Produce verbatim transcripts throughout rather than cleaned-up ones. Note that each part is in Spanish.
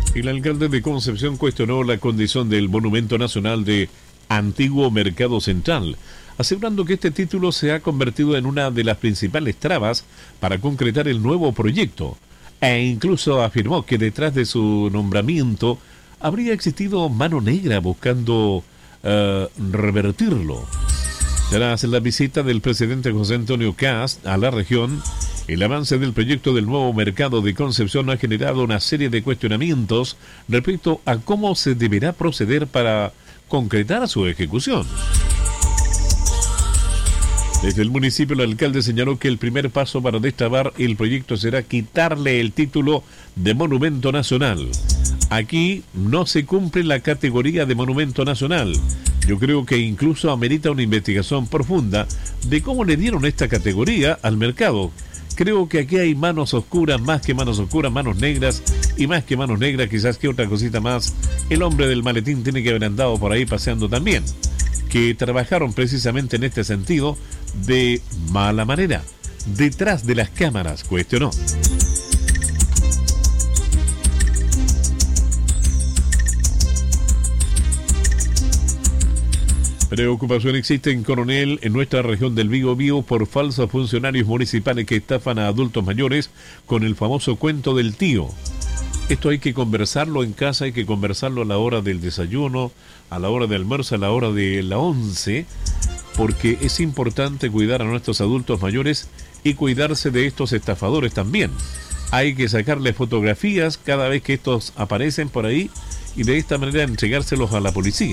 El alcalde de Concepción cuestionó la condición del Monumento Nacional de Antiguo Mercado Central, asegurando que este título se ha convertido en una de las principales trabas para concretar el nuevo proyecto, e incluso afirmó que detrás de su nombramiento habría existido mano negra buscando uh, revertirlo. Tras la visita del presidente José Antonio Kast a la región, el avance del proyecto del nuevo mercado de Concepción ha generado una serie de cuestionamientos respecto a cómo se deberá proceder para concretar su ejecución. Desde el municipio, el alcalde señaló que el primer paso para destrabar el proyecto será quitarle el título de Monumento Nacional. Aquí no se cumple la categoría de Monumento Nacional. Yo creo que incluso amerita una investigación profunda de cómo le dieron esta categoría al mercado. Creo que aquí hay manos oscuras, más que manos oscuras, manos negras, y más que manos negras, quizás que otra cosita más, el hombre del maletín tiene que haber andado por ahí paseando también, que trabajaron precisamente en este sentido de mala manera, detrás de las cámaras, cuestionó. Preocupación existe en Coronel, en nuestra región del Biobío, por falsos funcionarios municipales que estafan a adultos mayores con el famoso cuento del tío. Esto hay que conversarlo en casa, hay que conversarlo a la hora del desayuno, a la hora del almuerzo, a la hora de la once, porque es importante cuidar a nuestros adultos mayores y cuidarse de estos estafadores también. Hay que sacarles fotografías cada vez que estos aparecen por ahí y de esta manera entregárselos a la policía.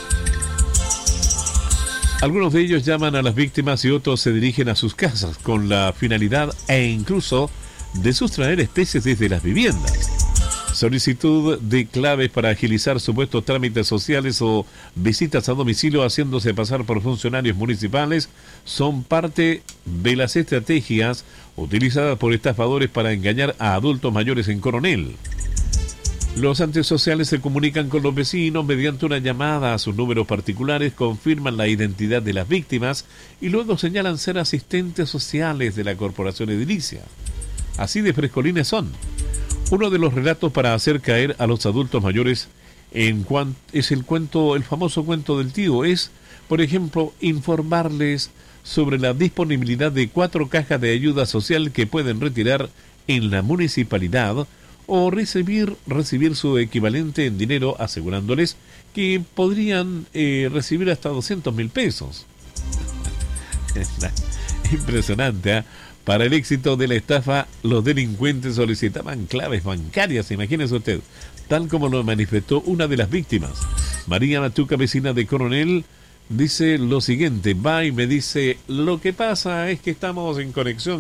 Algunos de ellos llaman a las víctimas y otros se dirigen a sus casas con la finalidad e incluso de sustraer especies desde las viviendas. Solicitud de claves para agilizar supuestos trámites sociales o visitas a domicilio haciéndose pasar por funcionarios municipales son parte de las estrategias utilizadas por estafadores para engañar a adultos mayores en Coronel. Los antisociales se comunican con los vecinos mediante una llamada a sus números particulares, confirman la identidad de las víctimas y luego señalan ser asistentes sociales de la corporación edilicia. Así de frescolines son. Uno de los relatos para hacer caer a los adultos mayores en cuan, es el cuento, el famoso cuento del tío. Es, por ejemplo, informarles sobre la disponibilidad de cuatro cajas de ayuda social que pueden retirar en la municipalidad o recibir, recibir su equivalente en dinero, asegurándoles que podrían eh, recibir hasta doscientos mil pesos. Impresionante, ¿eh? Para el éxito de la estafa, los delincuentes solicitaban claves bancarias, imagínese usted, tal como lo manifestó una de las víctimas. María Matuca, vecina de Coronel, dice lo siguiente, va y me dice, lo que pasa es que estamos en conexión